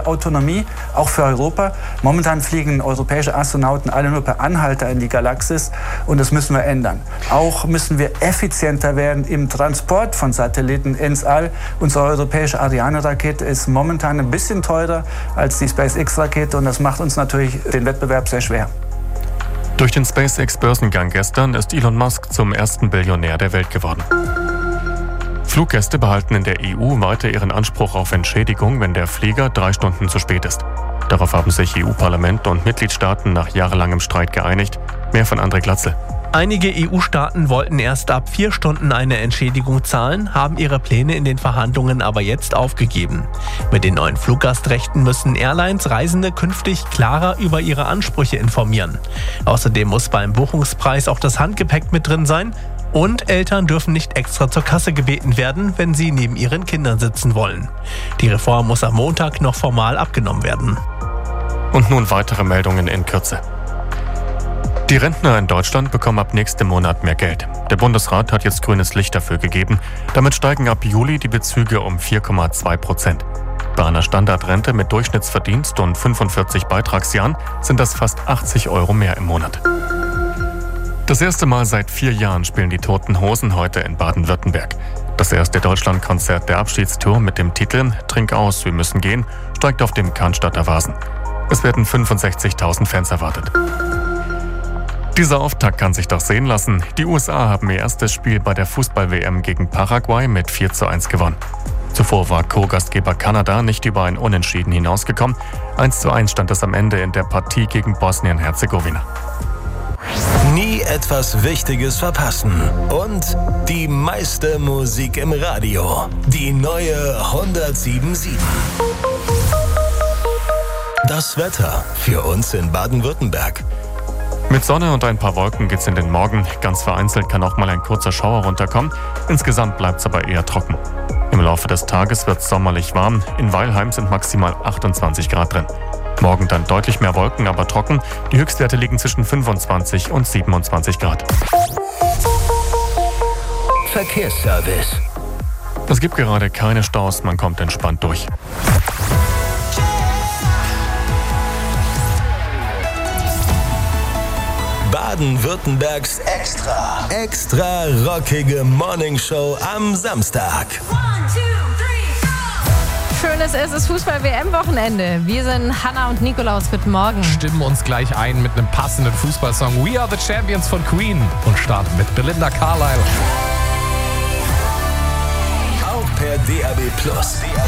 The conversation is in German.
mehr Autonomie, auch für Europa. Momentan fliegen europäische Astronauten alle nur per Anhalter in die Galaxis und das müssen wir ändern. Auch müssen wir effizienter werden im Transport von Satelliten ins All. Unsere europäische Ariane-Rakete ist momentan ein bisschen teurer als die SpaceX-Rakete und das macht uns natürlich den Wettbewerb sehr schwer. Durch den SpaceX-Börsengang gestern ist Elon Musk zum ersten Billionär der Welt geworden. Fluggäste behalten in der EU weiter ihren Anspruch auf Entschädigung, wenn der Flieger 3 Stunden zu spät ist. Darauf haben sich EU-Parlament und Mitgliedstaaten nach jahrelangem Streit geeinigt. Mehr von André Glatzel. Einige EU-Staaten wollten erst ab 4 Stunden eine Entschädigung zahlen, haben ihre Pläne in den Verhandlungen aber jetzt aufgegeben. Mit den neuen Fluggastrechten müssen Airlines Reisende künftig klarer über ihre Ansprüche informieren. Außerdem muss beim Buchungspreis auch das Handgepäck mit drin sein. Und Eltern dürfen nicht extra zur Kasse gebeten werden, wenn sie neben ihren Kindern sitzen wollen. Die Reform muss am Montag noch formal abgenommen werden. Und nun weitere Meldungen in Kürze. Die Rentner in Deutschland bekommen ab nächstem Monat mehr Geld. Der Bundesrat hat jetzt grünes Licht dafür gegeben. Damit steigen ab Juli die Bezüge um 4,2%. Bei einer Standardrente mit Durchschnittsverdienst und 45 Beitragsjahren sind das fast 80 € mehr im Monat. Das erste Mal seit 4 Jahren spielen die Toten Hosen heute in Baden-Württemberg. Das erste Deutschlandkonzert der Abschiedstour mit dem Titel »Trink aus, wir müssen gehen« steigt auf dem Cannstatter Vasen. Es werden 65.000 Fans erwartet. Dieser Auftakt kann sich doch sehen lassen. Die USA haben ihr erstes Spiel bei der Fußball-WM gegen Paraguay mit 4:1 gewonnen. Zuvor war Co-Gastgeber Kanada nicht über ein Unentschieden hinausgekommen. 1:1 stand es am Ende in der Partie gegen Bosnien-Herzegowina. Nie etwas Wichtiges verpassen. Und die meiste Musik im Radio. Die neue 107.7. Das Wetter für uns in Baden-Württemberg. Mit Sonne und ein paar Wolken geht's in den Morgen. Ganz vereinzelt kann auch mal ein kurzer Schauer runterkommen. Insgesamt bleibt's aber eher trocken. Im Laufe des Tages wird's sommerlich warm. In Weilheim sind maximal 28 Grad drin. Morgen dann deutlich mehr Wolken, aber trocken. Die Höchstwerte liegen zwischen 25 und 27 Grad. Verkehrsservice. Es gibt gerade keine Staus, man kommt entspannt durch. Baden-Württembergs extra rockige Morningshow am Samstag. Schönes erstes Fußball-WM-Wochenende. Wir sind Hanna und Nikolaus. Guten Morgen. Stimmen uns gleich ein mit einem passenden Fußballsong We Are the Champions von Queen und starten mit Belinda Carlisle. Auch per DAB+.